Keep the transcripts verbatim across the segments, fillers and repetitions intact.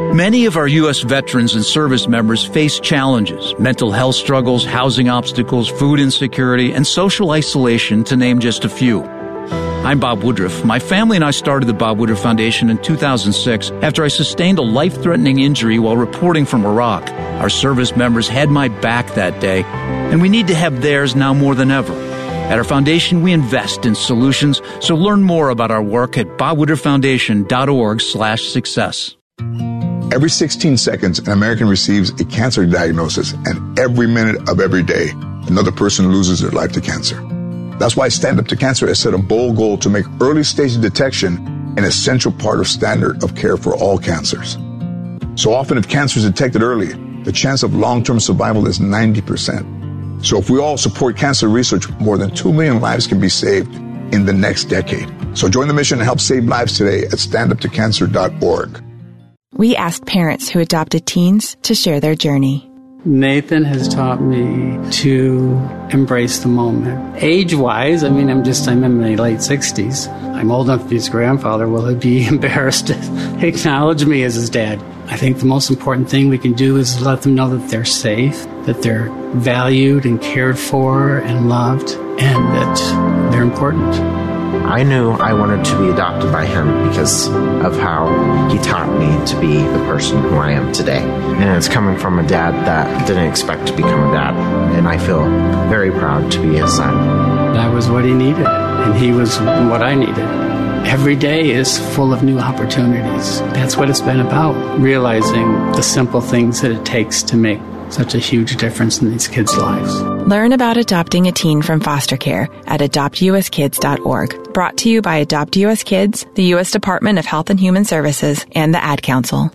Many of our U S veterans and service members face challenges, mental health struggles, housing obstacles, food insecurity, and social isolation, to name just a few. I'm Bob Woodruff. My family and I started the Bob Woodruff Foundation in two thousand six after I sustained a life-threatening injury while reporting from Iraq. Our service members had my back that day, and we need to have theirs now more than ever. At our foundation, we invest in solutions, so learn more about our work at bob woodruff foundation dot org slash success. Every sixteen seconds, an American receives a cancer diagnosis, and every minute of every day, another person loses their life to cancer. That's why Stand Up to Cancer has set a bold goal to make early stage detection an essential part of standard of care for all cancers. So often, if cancer is detected early, the chance of long-term survival is ninety percent. So if we all support cancer research, more than two million lives can be saved in the next decade. So join the mission and help save lives today at stand up to cancer dot org. We asked parents who adopted teens to share their journey. Nathan has taught me to embrace the moment. Age-wise, I mean, I'm just, I'm in my late sixties. I'm old enough to be his grandfather. Will he be embarrassed to acknowledge me as his dad? I think the most important thing we can do is let them know that they're safe, that they're valued and cared for and loved, and that they're important. I knew I wanted to be adopted by him because of how he taught me to be the person who I am today. And it's coming from a dad that didn't expect to become a dad. And I feel very proud to be his son. That was what he needed, and he was what I needed. Every day is full of new opportunities. That's what it's been about, realizing the simple things that it takes to make such a huge difference in these kids' lives. Learn about adopting a teen from foster care at adopt u s kids dot org. Brought to you by Adopt U S Kids, the U S Department of Health and Human Services, and the Ad Council.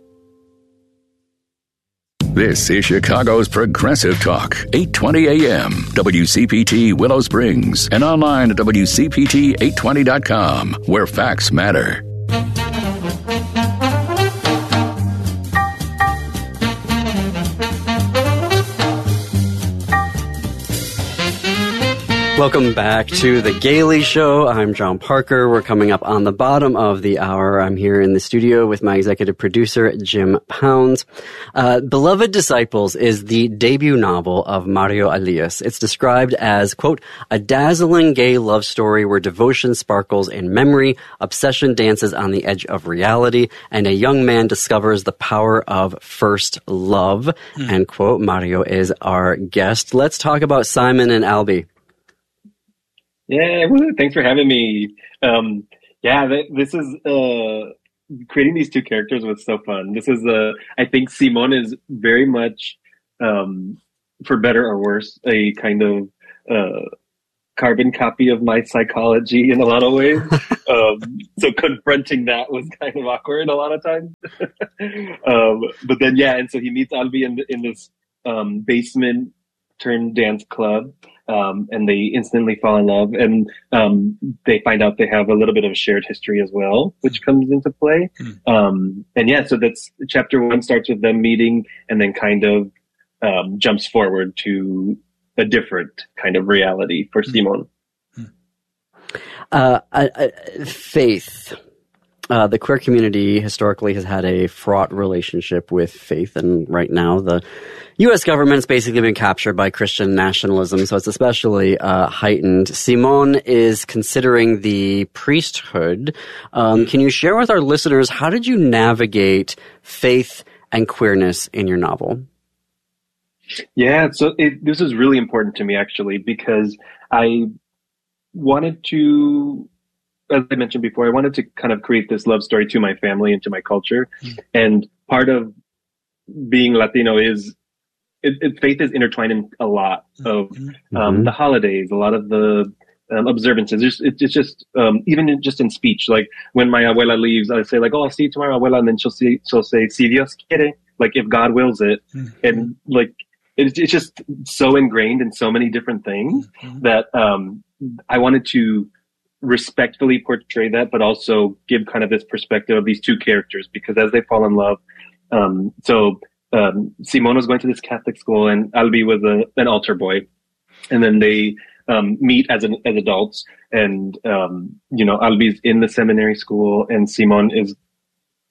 This is Chicago's Progressive Talk, eight twenty a m, W C P T Willow Springs, and online at W C P T eight twenty dot com, where facts matter. Welcome back to The Gailey Show. I'm John Parker. We're coming up on the bottom of the hour. I'm here in the studio with my executive producer, Jim Pounds. Uh, Beloved Disciples is the debut novel of Mario Elias. It's described as, quote, a dazzling gay love story where devotion sparkles in memory, obsession dances on the edge of reality, and a young man discovers the power of first love, mm. end quote. Mario is our guest. Let's talk about Simon and Albie. Yeah, thanks for having me. Um, yeah, this is uh, creating these two characters was so fun. This is, uh, I think, Simon is very much, um, for better or worse, a kind of uh, carbon copy of my psychology in a lot of ways. um, so confronting that was kind of awkward a lot of times. um, but then, yeah, and so he meets Albie in in this um, basement turned dance club. Um, and they instantly fall in love, and um, they find out they have a little bit of a shared history as well, which comes into play. Mm. Um, and yeah, so that's chapter one starts with them meeting, and then kind of um, jumps forward to a different kind of reality for mm. Simon. Mm. Uh, uh, uh, faith. Uh, the queer community historically has had a fraught relationship with faith, and right now the U S government's basically been captured by Christian nationalism, so it's especially uh, heightened. Simon is considering the priesthood. Um, can you share with our listeners, how did you navigate faith and queerness in your novel? Yeah, so it, this is really important to me, actually, because I wanted to... as I mentioned before, I wanted to kind of create this love story to my family and to my culture. Mm. And part of being Latino is it, it, faith is intertwined in a lot of mm-hmm. um, the holidays, a lot of the um, observances. It's, it, it's just, um, even in, just in speech, like when my abuela leaves, I say like, oh, I'll see you tomorrow, abuela. And then she'll, see, she'll say, si Dios quiere, like if God wills it. Mm-hmm. And like, it, it's just so ingrained in so many different things mm-hmm. that um, I wanted to respectfully portray that, but also give kind of this perspective of these two characters, because as they fall in love, um, so um, Simon was going to this Catholic school and Albie was a, an altar boy, and then they um, meet as an, as adults, and um, you know, Albie's in the seminary school, and Simon is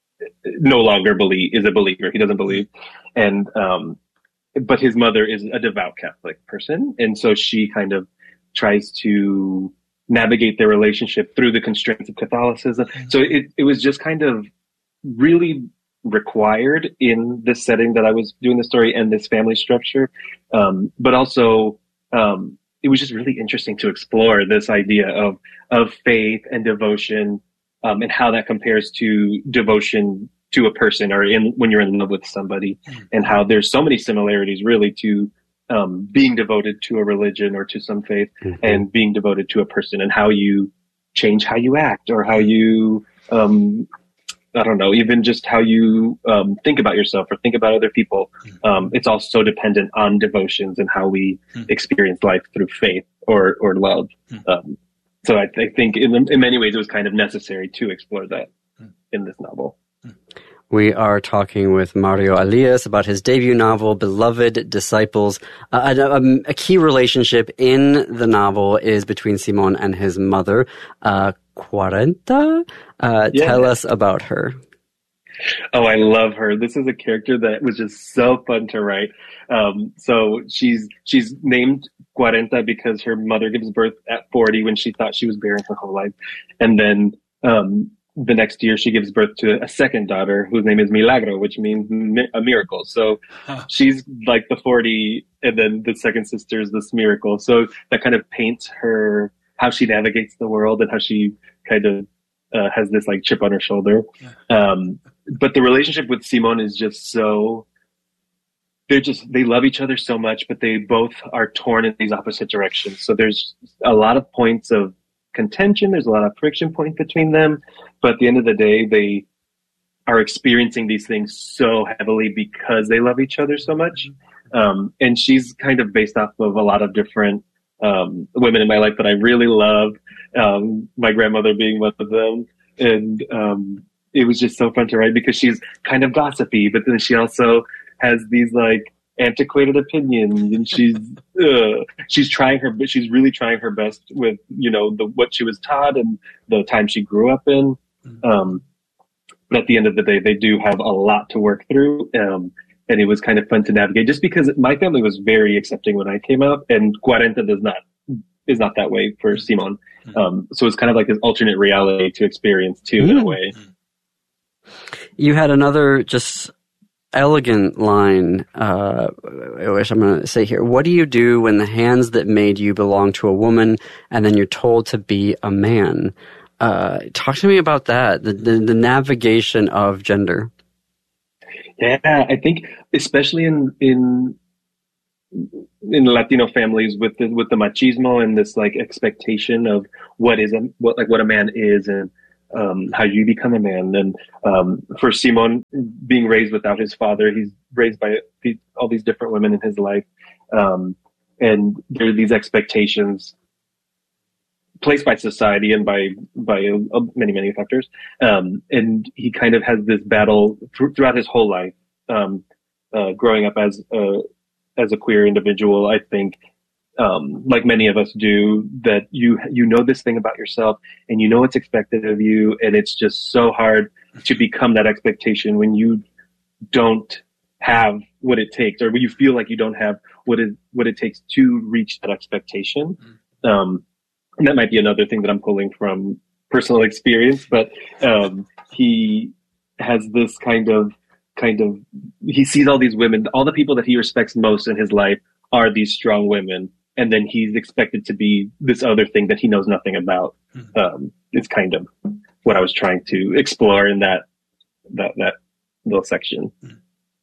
no longer believe is a believer. He doesn't believe, and um, but his mother is a devout Catholic person, and so she kind of tries to navigate their relationship through the constraints of Catholicism. Mm-hmm. So it it was just kind of really required in this setting that I was doing the story and this family structure, um, but also um, it was just really interesting to explore this idea of of faith and devotion. Um, and how that compares to devotion to a person or in when you're in love with somebody, and how there's so many similarities really to um, being devoted to a religion or to some faith, mm-hmm. and being devoted to a person, and how you change how you act or how you, um, I don't know, even just how you um, think about yourself or think about other people. Um, it's all so dependent on devotions and how we mm-hmm. experience life through faith or, or love. Mm-hmm. Um, So I, I think in, in many ways it was kind of necessary to explore that in this novel. We are talking with Mario Elias about his debut novel, Beloved Disciples. Uh, a, a key relationship in the novel is between Simon and his mother, uh, Quarenta. Uh, yeah. Tell us about her. Oh, I love her. This is a character that was just so fun to write. Um, so she's she's named Quarenta because her mother gives birth at forty when she thought she was barren her whole life. And then um, the next year she gives birth to a second daughter whose name is Milagro, which means mi- a miracle. So huh. she's like the forty, and then the second sister is this miracle. So that kind of paints her, how she navigates the world and how she kind of uh, has this like chip on her shoulder. Um, but the relationship with Simon is just so... They're just, they love each other so much, but they both are torn in these opposite directions. So there's a lot of points of contention. There's a lot of friction points between them. But at the end of the day, they are experiencing these things so heavily because they love each other so much. Um, and she's kind of based off of a lot of different um, women in my life that I really love. Um, my grandmother being one of them. And um, it was just so fun to write because she's kind of gossipy, but then she also has these like antiquated opinions, and she's uh, she's trying her, but she's really trying her best with you know the what she was taught and the time she grew up in. Um, but at the end of the day, they do have a lot to work through, um, and it was kind of fun to navigate. Just because my family was very accepting when I came out, and Quarenta does not is not that way for Simon. Um, so it's kind of like this alternate reality to experience too, mm. in a way. You had another just elegant line, uh, which I'm going to say here. What do you do when the hands that made you belong to a woman and then you're told to be a man? Uh, talk to me about that, the, the, the navigation of gender. Yeah, I think especially in in in Latino families with the, with the machismo and this like expectation of what is a, what like what a man is and Um, how you become a man. And um, for Simon, being raised without his father, he's raised by all these different women in his life. Um, and there are these expectations placed by society and by by uh, many, many factors. Um, and he kind of has this battle th- throughout his whole life, um, uh, growing up as a, as a queer individual, I think, Um, like many of us do, that you you know this thing about yourself and you know what's expected of you, and it's just so hard to become that expectation when you don't have what it takes, or when you feel like you don't have what it what it takes to reach that expectation. Um, and that might be another thing that I'm pulling from personal experience, but um, he has this kind of kind of he sees all these women, all the people that he respects most in his life are these strong women. And then he's expected to be this other thing that he knows nothing about. Mm-hmm. Um, it's kind of what I was trying to explore in that that that little section. Mm-hmm.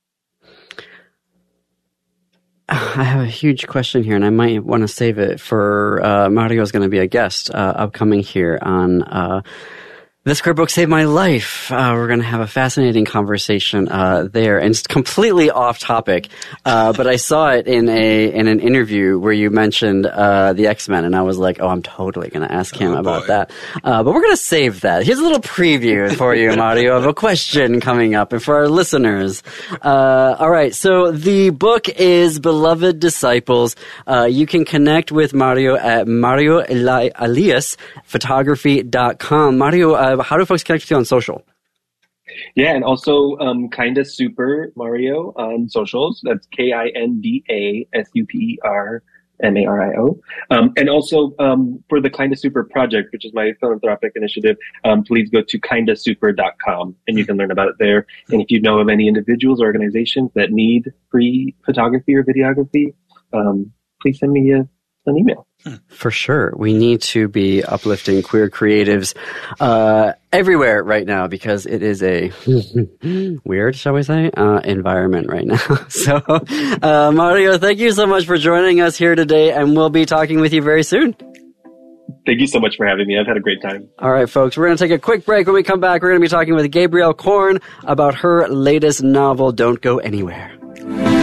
I have a huge question here, and I might want to save it for uh, Mario's going to be a guest uh, upcoming here on uh, This Queer Book Saved My Life. Uh, we're going to have a fascinating conversation uh, there, and it's completely off topic. Uh, but I saw it in a in an interview where you mentioned uh, the X-Men, and I was like, "Oh, I'm totally going to ask him oh, about boy. that." Uh, but we're going to save that. Here's a little preview for you, Mario, of a question coming up, and for our listeners. Uh, all right, so the book is Beloved Disciples. Uh, you can connect with Mario at mario elias photography dot com. Mario. Uh, How do folks connect with you on social? Yeah, and also um, Kinda Super Mario on socials. That's K I N D A S U P E R M A R I O. Um, and also um, for the Kinda Super project, which is my philanthropic initiative, um, please go to kinda super dot com and you can learn about it there. And if you know of any individuals or organizations that need free photography or videography, um, please send me a, an email. For sure. We need to be uplifting queer creatives uh, everywhere right now because it is a weird, shall we say, uh, environment right now. So, uh, Mario, thank you so much for joining us here today, and we'll be talking with you very soon. Thank you so much for having me. I've had a great time. All right, folks, we're going to take a quick break. When we come back, we're going to be talking with Gabrielle Korn about her latest novel, Don't Go Anywhere.